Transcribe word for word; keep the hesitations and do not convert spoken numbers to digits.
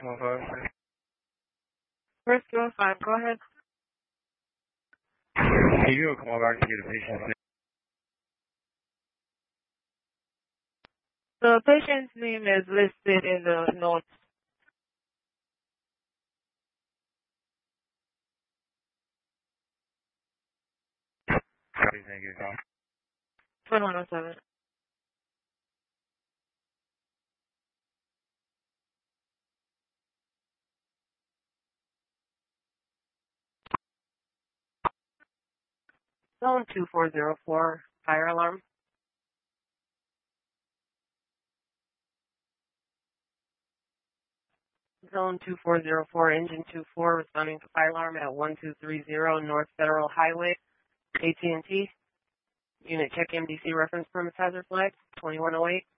one five. First two oh five, go ahead. Can you come back to get a patient's name? The patient's name is listed in the notes. Copy, thank you. twenty-one oh seven. Zone two four zero four, fire alarm. Zone two four zero four, engine two four, responding to fire alarm at one two three zero North Federal Highway, A T and T. Unit check M D C reference premise hazard flag, twenty-one oh eight.